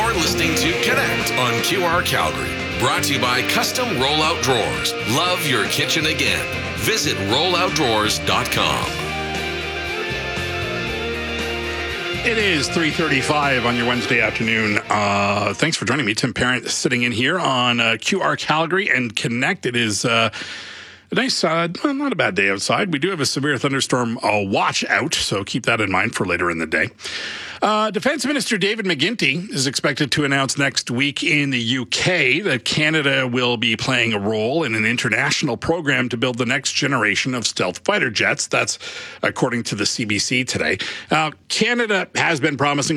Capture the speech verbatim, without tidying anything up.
You're listening to Connect on Q R Calgary. Brought to you by Custom Rollout Drawers. Love your kitchen again. Visit rollout drawers dot com. It is three thirty-five on your Wednesday afternoon. Uh, thanks for joining me. Tim Parent sitting in here on uh, Q R Calgary and Connect. It is uh, a nice, uh, well, not a bad day outside. We do have a severe thunderstorm uh, watch out, so keep that in mind for later in the day. Uh, Defence Minister David McGuinty is expected to announce next week in the U K that Canada will be playing a role in an international program to build the next generation of stealth fighter jets. That's according to the C B C today. Uh, Canada has been promising